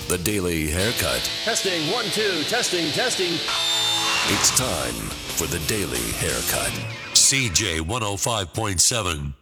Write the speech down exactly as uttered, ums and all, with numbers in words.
The Daily Haircut. Testing, one, two, testing, testing. It's time for The Daily Haircut. C J one oh five point seven.